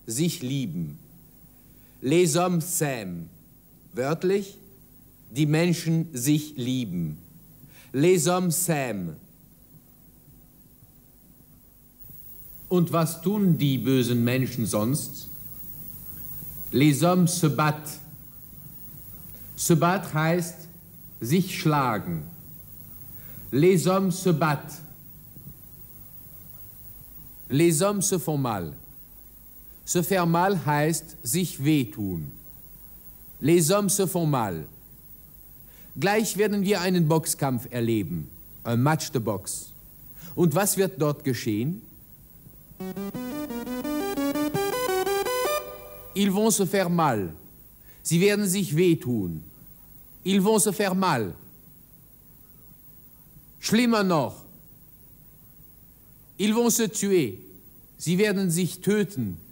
sich lieben. Les hommes s'aiment. Wörtlich, die Menschen sich lieben. Les hommes s'aiment. Und was tun die bösen Menschen sonst? Les hommes se battent. Se battre heißt sich schlagen. Les hommes se battent. Les hommes se font mal. Se faire mal heißt sich wehtun. Les hommes se font mal. Gleich werden wir einen Boxkampf erleben. Un match de boxe. Und was wird dort geschehen? Ils vont se faire mal. Sie werden sich wehtun. Ils vont se faire mal. Schlimmer noch. Ils vont se tuer. Sie werden sich töten.